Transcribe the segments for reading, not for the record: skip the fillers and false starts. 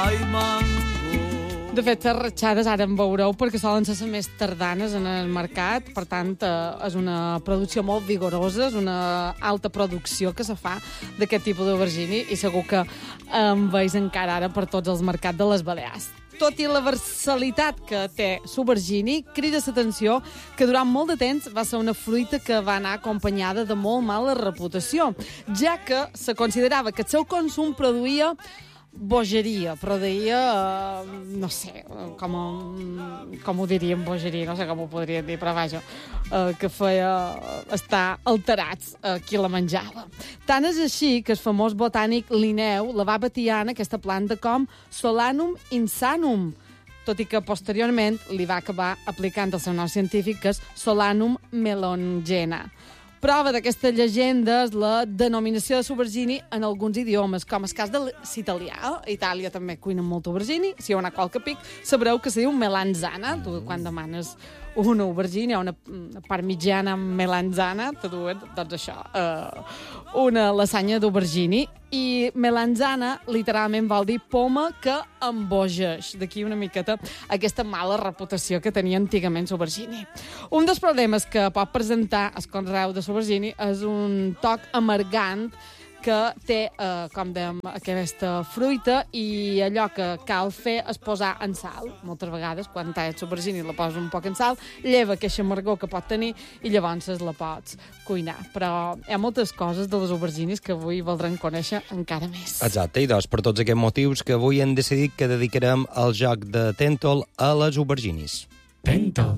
ai mango. De fet, les ratxades ara en veureu perquè solen ser les més tardanes en el mercat, per tant, és una producció molt vigorosa, és una alta producció que se fa d'aquest tipus d'aubergini i segur que en veus encara ara per tots els mercats de les Balears. Tot i la versatilitat que té l'aubergini, crida l'atenció que durant molt de temps va ser una fruita que va anar acompanyada de molt mala reputació, ja que se considerava que el seu consum produïa bogeria, però deia, no sé, com ho diríem bogeria, no sé com ho podríem dir, però vaja, que feia estar alterats qui la menjava. Tant és així que el famós botànic Linneu la va batiar aquesta planta com Solanum insanum, tot i que posteriorment li va acabar aplicant el seu nom científic, que és Solanum melongena. Prova d'aquesta llegenda és la denominació de l'aubergini en alguns idiomes, com el cas de l'italià. A Itàlia també cuinen molt aubergini. Si heu anat a qualque pic, sabreu que se diu melanzana. Tu, quan demanes una aubergini o una parmigiana melanzana, te duen, doncs això, una lasanya d'aubergini. I melanzana literalment vol dir poma que embogeix. D'aquí una miqueta aquesta mala reputació que tenia antigament l'aubergini. Un dels problemes que pot presentar el conreu de l'aubergini és un toc amargant que té, com dèiem, aquesta fruita, i allò que cal fer és posar en sal. Moltes vegades, quan talles l'aubergini la poses un poc en sal, lleva aquesta amargor que pot tenir i llavors la pots cuinar. Però hi ha moltes coses de les auberginis que avui voldrem conèixer encara més. Exacte, i doncs per tots aquests motius que avui hem decidit que dedicarem el joc de Tèntol a les auberginis. Tèntol.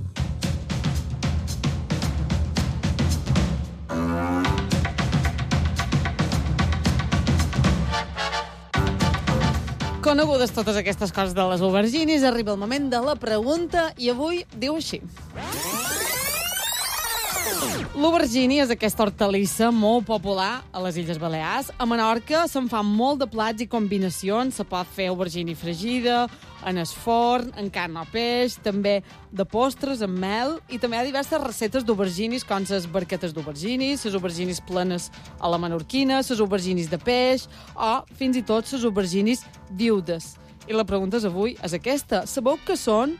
Conegudes totes aquestes coses de les auberginis, arriba el moment de la pregunta i avui diu així. L'aubergini és aquesta hortalissa molt popular a les Illes Balears. A Menorca se'n fan molt de plats i combinacions. Se pot fer aubergini fregida, en el forn, en carn o peix, també de postres, amb mel, i també hi ha diverses receptes d'auberginis, com les barquetes d'auberginis, les auberginis plenes a la menorquina, les auberginis de peix, o fins i tot les auberginis viudes. I la pregunta avui és aquesta. Sabeu que són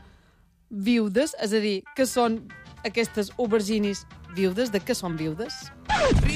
viudes? És a dir, que són aquestes auberginis viudes? De què són viudes?